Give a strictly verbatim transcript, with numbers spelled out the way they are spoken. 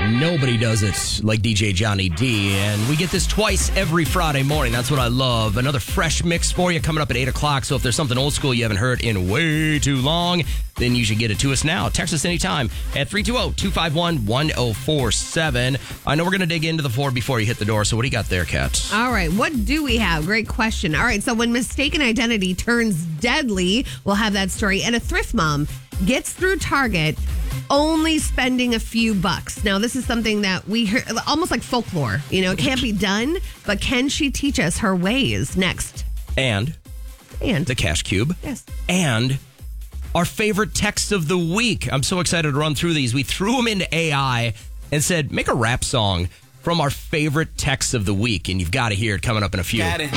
Nobody does it like D J Johnny D, and we get this twice every Friday morning. That's what I love. Another fresh mix for you coming up at eight o'clock, so if there's something old school you haven't heard in way too long, then you should get it to us now. Text us anytime at three two zero, two five one, one zero four seven. I know we're going to dig into the floor before you hit the door, so what do you got there, Kat? All right, what do we have? Great question. All right, so when mistaken identity turns deadly, we'll have that story. And a thrift mom gets through Target only spending a few bucks. Now, this is something that we hear, almost like folklore. You know, it can't be done, but can she teach us her ways? Next. And? And. The Cash Cube. Yes. And our favorite text of the week. I'm so excited to run through these. We threw them into A I and said, make a rap song from our favorite texts of the week, and you've got to hear it coming up in a few. Got it.